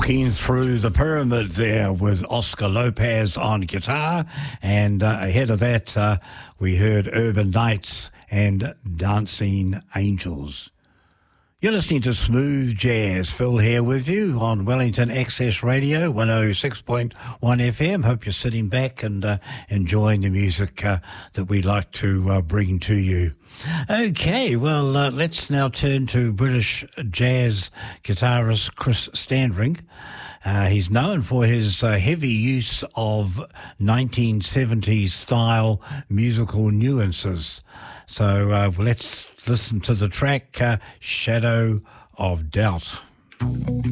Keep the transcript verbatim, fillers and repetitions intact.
Walking Through the Pyramid there with Oscar Lopez on guitar, and uh, ahead of that uh, we heard Urban Nights and Dancing Angels. You're listening to Smooth Jazz. Phil here with you on Wellington Access Radio, one oh six point one F M. Hope you're sitting back and uh, enjoying the music uh, that we like to uh, bring to you. Okay, well, uh, let's now turn to British jazz guitarist Chris Standring. Uh, he's known for his uh, heavy use of nineteen seventies style musical nuances. So uh, let's listen to the track uh, Shadow of Doubt.